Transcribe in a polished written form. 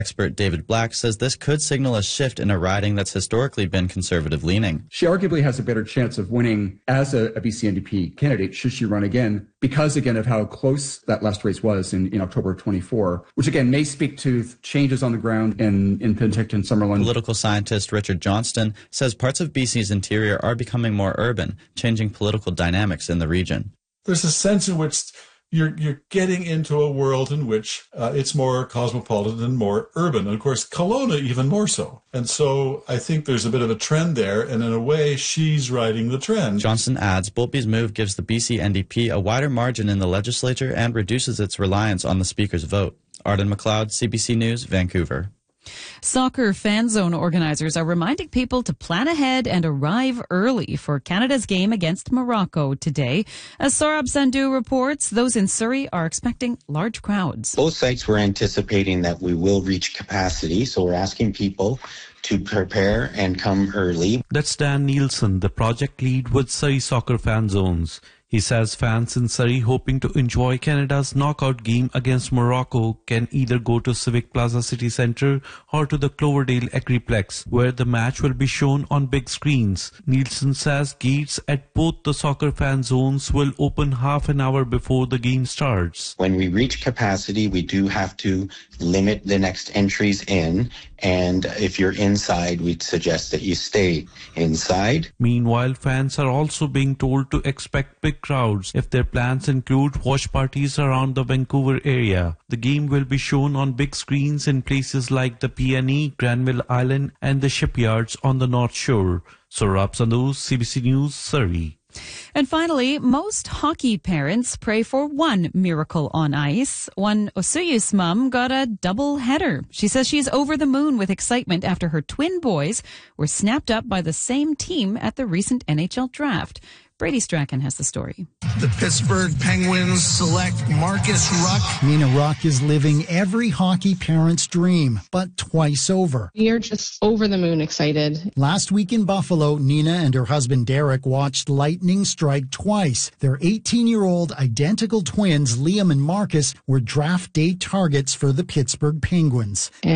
Expert David Black says this could signal a shift in a riding that's historically been conservative-leaning. She arguably has a better chance of winning as a BC NDP candidate should she run again because, again, of how close that last race was in October of 24, which, again, may speak to changes on the ground in Penticton, Summerland. Political scientist Richard Johnston says parts of BC's interior are becoming more urban, changing political dynamics in the region. There's a sense in which you're getting into a world in which it's more cosmopolitan and more urban. And, of course, Kelowna even more so. And so I think there's a bit of a trend there, and in a way, she's riding the trend. Johnston adds Boltby's move gives the BC NDP a wider margin in the legislature and reduces its reliance on the Speaker's vote. Arden McLeod, CBC News, Vancouver. Soccer fan zone organizers are reminding people to plan ahead and arrive early for Canada's game against Morocco today. As Saurabh Sandhu reports, those in Surrey are expecting large crowds. Both sites were anticipating that we will reach capacity, so we're asking people to prepare and come early. That's Dan Nielsen, the project lead with Surrey Soccer Fan Zones. He says fans in Surrey hoping to enjoy Canada's knockout game against Morocco can either go to Civic Plaza City Centre or to the Cloverdale Agriplex, where the match will be shown on big screens. Nielsen says gates at both the soccer fan zones will open half an hour before the game starts. When we reach capacity, we do have to limit the next entries in, and if you're inside, we'd suggest that you stay inside. Meanwhile, fans are also being told to expect big crowds if their plans include watch parties around the Vancouver area. The game will be shown on big screens in places like the PNE, Granville Island and the shipyards on the North Shore. Saurabh Sandhu, CBC News, Surrey. And finally, most hockey parents pray for one miracle on ice. One Osuyus mom got a double header. She says she's over the moon with excitement after her twin boys were snapped up by the same team at the recent NHL draft. Brady Strachan has the story. The Pittsburgh Penguins select Marcus Ruck. Nina Ruck is living every hockey parent's dream, but twice over. You're just over the moon excited. Last week in Buffalo, Nina and her husband Derek watched lightning strike twice. Their 18-year-old identical twins, Liam and Marcus, were draft day targets for the Pittsburgh Penguins.